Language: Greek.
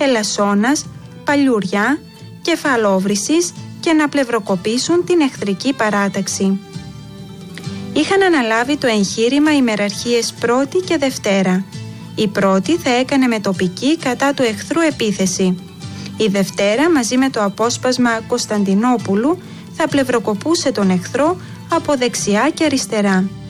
Ελασσόνας, Παλιουριά, Κεφαλόβρυσσης και να πλευροκοπήσουν την εχθρική παράταξη. Είχαν αναλάβει το εγχείρημα οι μεραρχίες πρώτη και Δευτέρα. Η πρώτη θα έκανε με τοπική κατά του εχθρού επίθεση. Η Δευτέρα μαζί με το απόσπασμα Κωνσταντινόπουλου θα πλευροκοπούσε τον εχθρό από δεξιά και αριστερά.